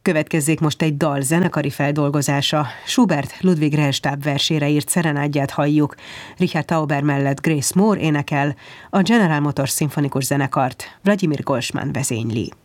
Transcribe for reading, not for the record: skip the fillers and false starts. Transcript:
Következzék most egy dal zenekari feldolgozása. Schubert Ludwig Rellstab versére írt szerenádját halljuk. Richard Tauber mellett Grace Moore énekel, a General Motors szimfonikus zenekart Vladimir Golsman vezényli.